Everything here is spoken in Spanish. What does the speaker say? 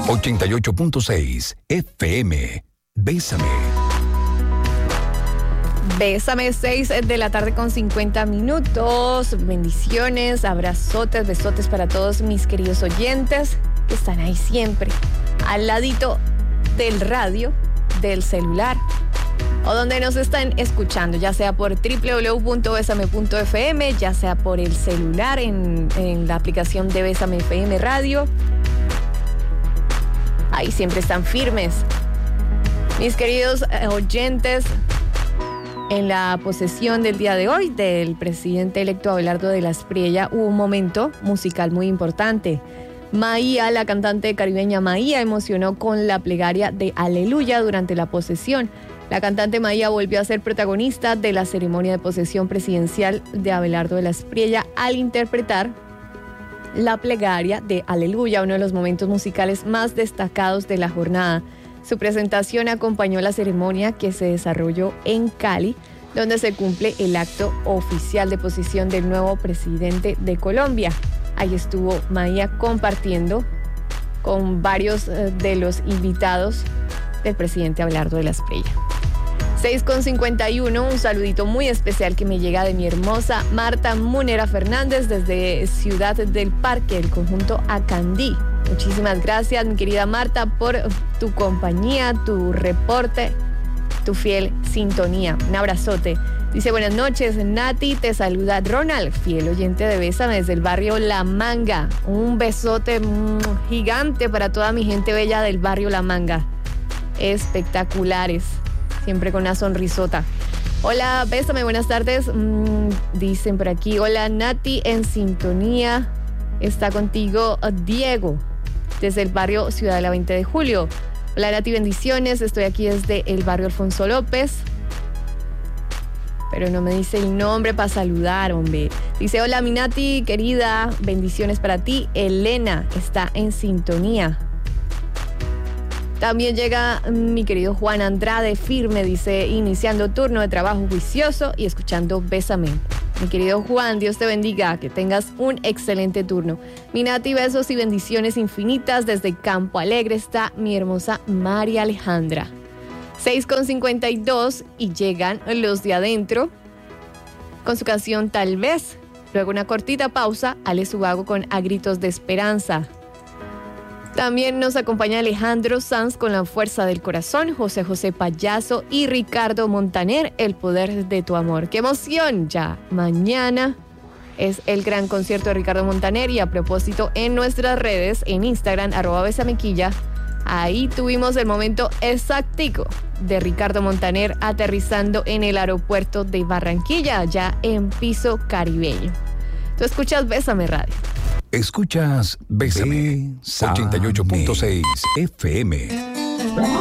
88.6 FM. Bésame. Bésame, 6 de la tarde con 50 minutos. Bendiciones, abrazotes, besotes para todos mis queridos oyentes que están ahí siempre, al ladito del radio, del celular, o donde nos están escuchando, ya sea por www.besame.fm, ya sea por el celular en la aplicación de Bésame FM Radio. Ahí siempre están firmes. Mis queridos oyentes, en la posesión del día de hoy del presidente electo Abelardo de la Espriella hubo un momento musical muy importante. Maía, la cantante caribeña Maía, emocionó con la plegaria de Aleluya durante la posesión. La cantante Maía volvió a ser protagonista de la ceremonia de posesión presidencial de Abelardo de la Espriella al interpretar la plegaria de Aleluya, uno de los momentos musicales más destacados de la jornada. Su presentación acompañó la ceremonia que se desarrolló en Cali, donde se cumple el acto oficial de posesión del nuevo presidente de Colombia. Ahí estuvo Maía compartiendo con varios de los invitados del presidente Abelardo de la Espriella. 6:51, un saludito muy especial que me llega de mi hermosa Marta Munera Fernández desde Ciudad del Parque, el conjunto Acandí. Muchísimas gracias, mi querida Marta, por tu compañía, tu reporte, tu fiel sintonía. Un abrazote. Dice, buenas noches, Nati, te saluda Ronald, fiel oyente de Bésame desde el barrio La Manga. Un besote gigante para toda mi gente bella del barrio La Manga. Espectaculares, siempre con una sonrisota. Hola, Bésame, buenas tardes. Dicen por aquí, hola Nati, en sintonía. Está contigo Diego, desde el barrio Ciudad de la 20 de Julio. Hola Nati, bendiciones. Estoy aquí desde el barrio Alfonso López. Pero no me dice el nombre para saludar, hombre. Dice, hola mi Nati, querida. Bendiciones para ti. Elena está en sintonía. También llega mi querido Juan Andrade, firme, dice, iniciando turno de trabajo juicioso y escuchando Bésame. Mi querido Juan, Dios te bendiga, que tengas un excelente turno. Mi Nati, besos y bendiciones infinitas. Desde Campo Alegre está mi hermosa María Alejandra. 6:52 y llegan los de adentro con su canción Tal Vez. Luego una cortita pausa, Alex Ubago con A Gritos de Esperanza. También nos acompaña Alejandro Sanz con La Fuerza del Corazón, José José Payaso y Ricardo Montaner, El Poder de tu Amor. ¡Qué emoción! Ya mañana es el gran concierto de Ricardo Montaner y a propósito en nuestras redes, en Instagram, @besamequilla, ahí tuvimos el momento exactico de Ricardo Montaner aterrizando en el aeropuerto de Barranquilla, ya en piso caribeño. Tú escuchas Bésame Radio. Escuchas Bésame, 88.6 FM.